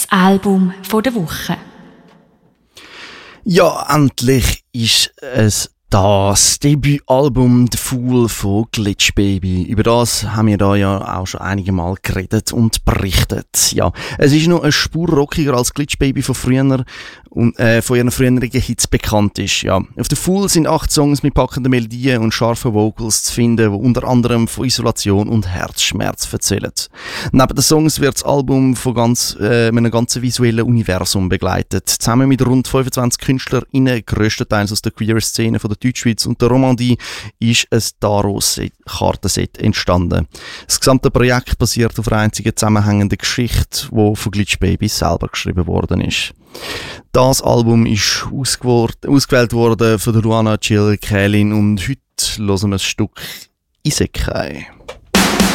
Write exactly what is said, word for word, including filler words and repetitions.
Das Album der Woche. Ja, endlich ist es das Debütalbum «The Fool» von Glitch Baby. Über das haben wir da ja auch schon einige Mal geredet und berichtet. Ja, es ist noch eine Spur rockiger als Glitch Baby von früher und äh, von ihren früheren Hits bekannt ist. Ja, auf «The Fool» sind acht Songs mit packenden Melodien und scharfen Vocals zu finden, die unter anderem von Isolation und Herzschmerz erzählen. Neben den Songs wird das Album von ganz, äh, einem ganzen visuellen Universum begleitet. Zusammen mit rund fünfundzwanzig KünstlerInnen, grösstenteils aus der Queer-Szene von der Deutschschweiz und der Romandie, ist ein Tarot-Kartenset entstanden. Das gesamte Projekt basiert auf einer einzigen zusammenhängenden Geschichte, die von Glitch Baby selber geschrieben worden ist. Das Album ist ausgewählt worden von der Luana Jill Kählin und heute hören wir das Stück Isekai.